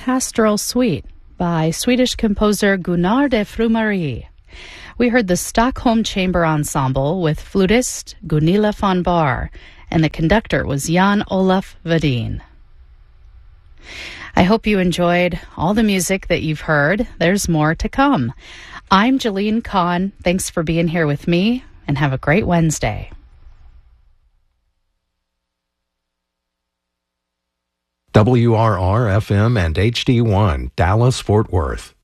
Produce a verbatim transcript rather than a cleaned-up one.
Pastoral Suite by Swedish composer Gunnar de Frumarie. We heard the Stockholm Chamber Ensemble with flutist Gunilla von Bahr, and the conductor was Jan Olaf Vadin. I hope you enjoyed all the music that you've heard. There's more to come. I'm Jalene Kahn. Thanks for being here with me, and have a great Wednesday. W R R F M and H D one, Dallas, Fort Worth.